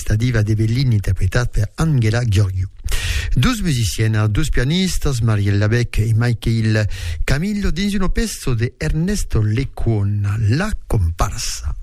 La diva de Bellini interpretata per Angela Gheorghiu. Due musiciens, due pianistas, Mariella Beck e Michael Camillo, dins un pezzo di Ernesto Lecuona, La Comparsa.